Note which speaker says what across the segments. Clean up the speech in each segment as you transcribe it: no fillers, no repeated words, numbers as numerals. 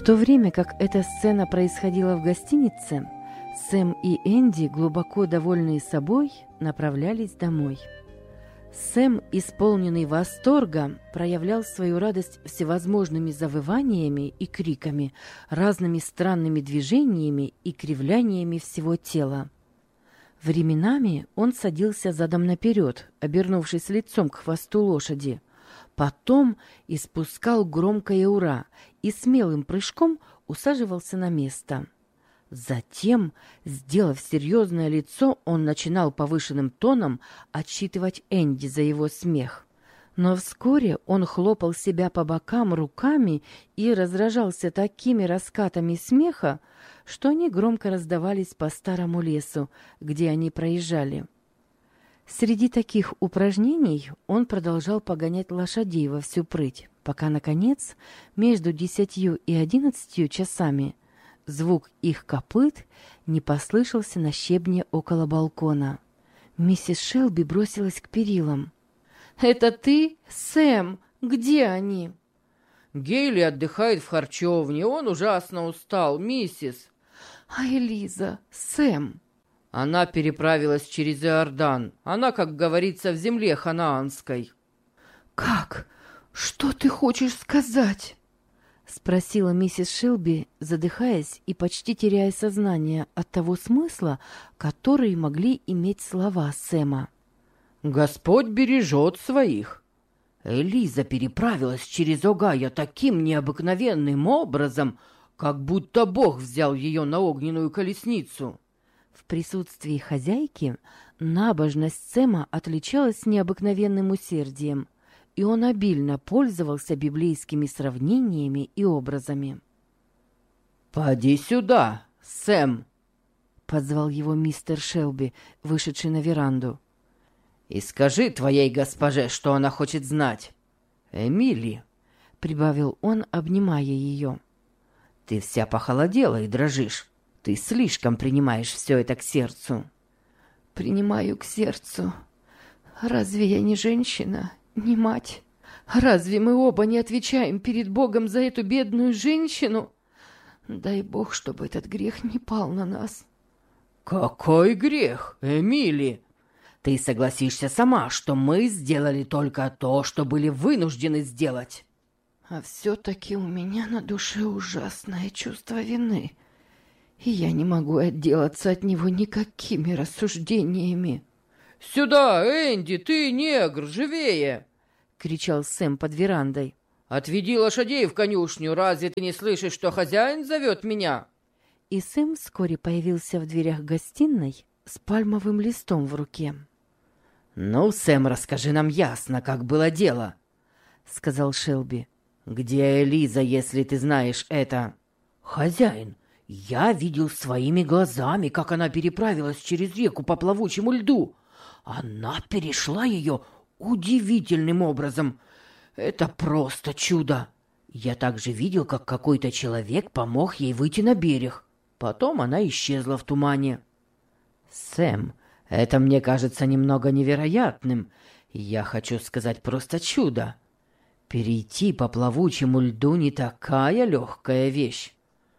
Speaker 1: В то время как эта сцена происходила в гостинице, Сэм и Энди, глубоко довольные собой, направлялись домой. Сэм, исполненный восторга, проявлял свою радость всевозможными завываниями и криками, разными странными движениями и кривляниями всего тела. Временами он садился задом наперед, обернувшись лицом к хвосту лошади. Потом испускал громкое «Ура!» и смелым прыжком усаживался на место. Затем, сделав серьезное лицо, он начинал повышенным тоном отчитывать Энди за его смех. Но вскоре он хлопал себя по бокам руками и разражался такими раскатами смеха, что они громко раздавались по старому лесу, где они проезжали. Среди таких упражнений он продолжал погонять лошадей во всю прыть, пока, наконец, между 10 и 11 часами звук их копыт не послышался на щебне около балкона. Миссис Шелби бросилась к перилам. «Это ты, Сэм? Где они?»
Speaker 2: «Гейли отдыхает в харчевне. Он ужасно устал, миссис».
Speaker 1: «А Элиза? Сэм?»
Speaker 2: Она переправилась через Иордан. Она, как говорится, в земле ханаанской.
Speaker 1: «Как? Что ты хочешь сказать?» — спросила миссис Шелби, задыхаясь и почти теряя сознание от того смысла, который могли иметь слова Сэма.
Speaker 2: «Господь бережет своих. Элиза переправилась через Огайо таким необыкновенным образом, как будто Бог взял ее на огненную колесницу».
Speaker 1: В присутствии хозяйки набожность Сэма отличалась необыкновенным усердием, и он обильно пользовался библейскими сравнениями и образами.
Speaker 2: «Поди сюда, Сэм!»
Speaker 1: — позвал его мистер Шелби, вышедший на веранду.
Speaker 2: «И скажи твоей госпоже, что она хочет знать. Эмили!» —
Speaker 1: прибавил он, обнимая ее.
Speaker 2: «Ты вся похолодела и дрожишь. Ты слишком принимаешь все это к сердцу».
Speaker 1: «Принимаю к сердцу. Разве я не женщина, не мать? Разве мы оба не отвечаем перед Богом за эту бедную женщину? Дай Бог, чтобы этот грех не пал на нас».
Speaker 2: «Какой грех, Эмили? Ты согласишься сама, что мы сделали только то, что были вынуждены сделать».
Speaker 1: «А все-таки у меня на душе ужасное чувство вины, и я не могу отделаться от него никакими рассуждениями».
Speaker 2: «Сюда, Энди, ты негр, живее!» —
Speaker 1: кричал Сэм под верандой.
Speaker 2: «Отведи лошадей в конюшню, разве ты не слышишь, что хозяин зовет меня?»
Speaker 1: И Сэм вскоре появился в дверях гостиной с пальмовым листом в руке.
Speaker 2: «Ну, Сэм, расскажи нам ясно, как было дело», — сказал Шелби. «Где Элиза, если ты знаешь это?» «Хозяин, я видел своими глазами, как она переправилась через реку по плавучему льду. Она перешла ее удивительным образом. Это просто чудо. Я также видел, как какой-то человек помог ей выйти на берег. Потом она исчезла в тумане». «Сэм, это мне кажется немного невероятным. Я хочу сказать, просто чудо. Перейти по плавучему льду не такая легкая вещь».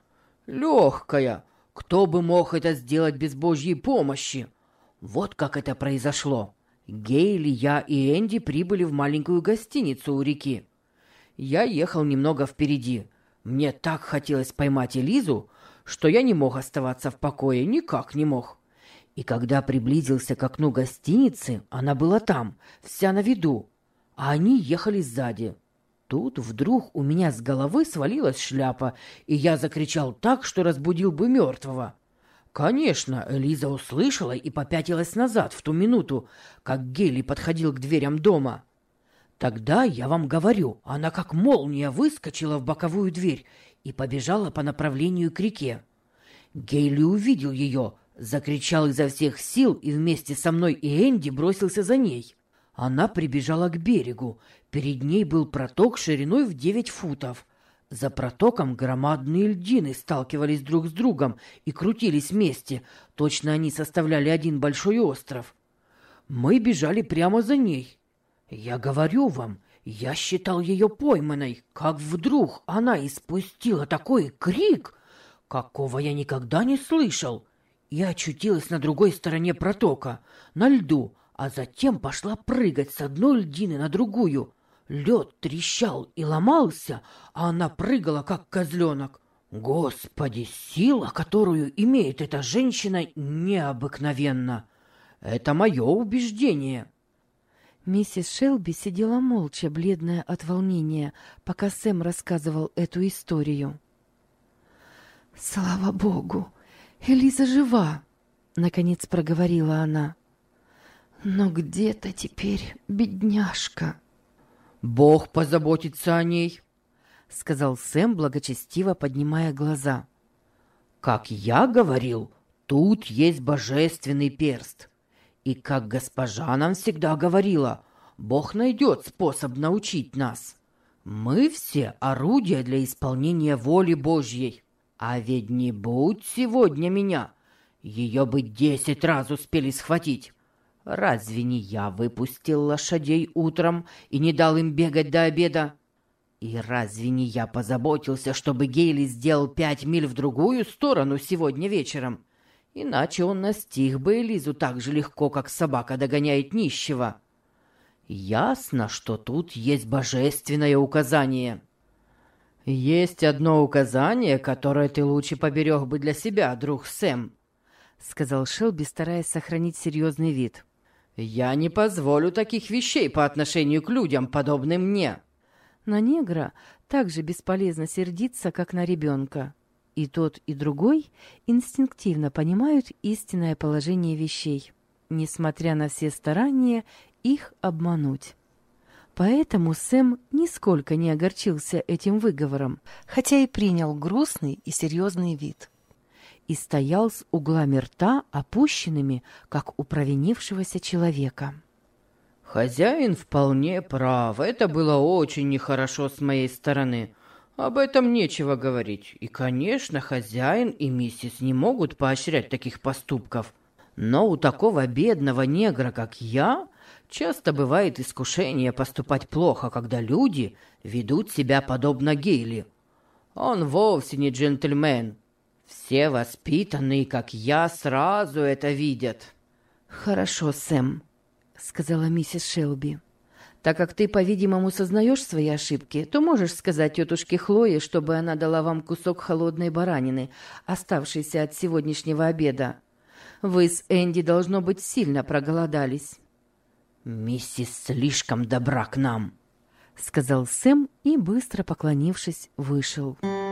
Speaker 2: «Легкая? Кто бы мог это сделать без Божьей помощи? Вот как это произошло. Гейли, я и Энди прибыли в маленькую гостиницу у реки. Я ехал немного впереди. Мне так хотелось поймать Элизу, что я не мог оставаться в покое, никак не мог. И когда приблизился к окну гостиницы, она была там, вся на виду, а они ехали сзади. Тут вдруг у меня с головы свалилась шляпа, и я закричал так, что разбудил бы мертвого. Конечно, Элиза услышала и попятилась назад в ту минуту, как Гейли подходил к дверям дома. Тогда, я вам говорю, она как молния выскочила в боковую дверь и побежала по направлению к реке. Гейли увидел ее, закричал изо всех сил и вместе со мной и Энди бросился за ней. Она прибежала к берегу. Перед ней был проток шириной в 9 футов. За протоком громадные льдины сталкивались друг с другом и крутились вместе. Точно они составляли один большой остров. Мы бежали прямо за ней. Я говорю вам, Я считал ее пойманной, как вдруг она испустила такой крик, какого я никогда не слышал, и очутилась на другой стороне протока, на льду, а затем пошла прыгать с одной льдины на другую. Лед трещал и ломался, а она прыгала, как козленок. Господи, сила, которую имеет эта женщина, необыкновенна. Это мое убеждение.
Speaker 1: Миссис Шелби сидела молча, бледная от волнения, пока Сэм рассказывал эту историю. «Слава Богу! Элиза жива!» — наконец проговорила она. «Но где-то теперь бедняжка!»
Speaker 2: «Бог позаботится о ней»,
Speaker 1: — сказал Сэм, благочестиво поднимая глаза.
Speaker 2: «Как я говорил, тут есть божественный перст. И как госпожа нам всегда говорила, Бог найдет способ научить нас. Мы все орудия для исполнения воли Божьей. А ведь не будь сегодня меня, ее бы 10 раз успели схватить. Разве не я выпустил лошадей утром и не дал им бегать до обеда? И разве не я позаботился, чтобы Гейли сделал 5 миль в другую сторону сегодня вечером? Иначе он настиг бы Элизу так же легко, как собака догоняет нищего. Ясно, что тут есть божественное указание». «Есть одно указание, которое ты лучше поберег бы для себя, друг Сэм», — сказал Шелби, стараясь сохранить серьезный вид. «Я не позволю таких вещей по отношению к людям, подобным мне». На негра так же бесполезно сердиться, как на ребенка. И тот, и другой инстинктивно понимают истинное положение вещей, несмотря на все старания их обмануть. Поэтому Сэм нисколько не огорчился этим выговором, хотя и принял грустный и серьезный вид. И стоял с углами рта опущенными, как у провинившегося человека. «Хозяин вполне прав. Это было очень нехорошо с моей стороны. Об этом нечего говорить. И, конечно, хозяин и миссис не могут поощрять таких поступков. Но у такого бедного негра, как я, часто бывает искушение поступать плохо, когда люди ведут себя подобно Гейли. Он вовсе не джентльмен. Все воспитанные, как я, сразу это видят».
Speaker 1: «Хорошо, Сэм», — сказала миссис Шелби. «Так как ты, по-видимому, сознаешь свои ошибки, то можешь сказать тетушке Хлое, чтобы она дала вам кусок холодной баранины, оставшийся от сегодняшнего обеда. Вы с Энди, должно быть, сильно проголодались».
Speaker 2: «Миссис слишком добра к нам»,
Speaker 1: — сказал Сэм и, быстро поклонившись, вышел.